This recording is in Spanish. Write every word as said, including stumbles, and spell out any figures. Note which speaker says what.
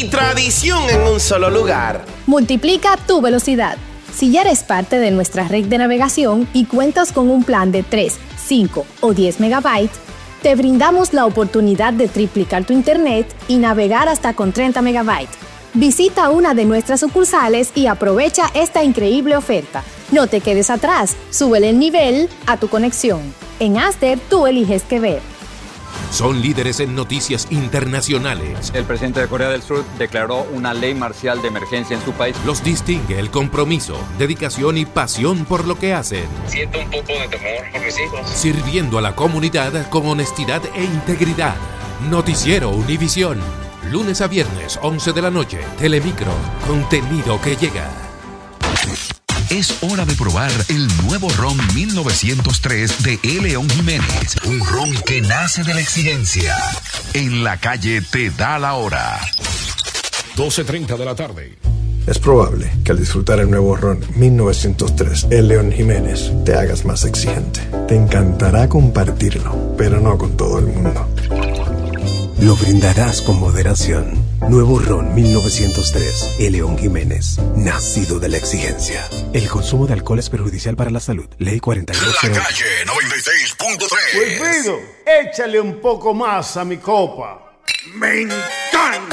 Speaker 1: tradición en un solo lugar.
Speaker 2: Multiplica tu velocidad. Si ya eres parte de nuestra red de navegación y cuentas con un plan de tres, cinco o diez megabytes, te brindamos la oportunidad de triplicar tu internet y navegar hasta con treinta megabytes. Visita una de nuestras sucursales y aprovecha esta increíble oferta. No te quedes atrás, súbele el nivel a tu conexión. En Aster, tú eliges qué ver.
Speaker 3: Son líderes en noticias internacionales.
Speaker 4: El presidente de Corea del Sur declaró una ley marcial de emergencia en su país.
Speaker 3: Los distingue el compromiso, dedicación y pasión por lo que hacen.
Speaker 5: Siento un poco de temor por mis hijos.
Speaker 3: Sirviendo a la comunidad con honestidad e integridad. Noticiero Univisión. Lunes a viernes, once de la noche. Telemicro. Contenido que llega.
Speaker 6: Es hora de probar el nuevo ron mil novecientos tres de E. León Jiménez. Un ron que nace de la exigencia. En la calle te da la hora.
Speaker 3: doce treinta de la tarde.
Speaker 7: Es probable que al disfrutar el nuevo ron mil novecientos tres E. León Jiménez te hagas más exigente. Te encantará compartirlo, pero no con todo el mundo. Lo brindarás con moderación. Nuevo ron mil novecientos tres, E. León Jiménez, nacido de la exigencia. El consumo de alcohol es perjudicial para la salud. Ley cuarenta y dos.
Speaker 6: La calle noventa y seis punto tres.
Speaker 8: Wilfrido, échale un poco más a mi copa.
Speaker 6: Me encanta.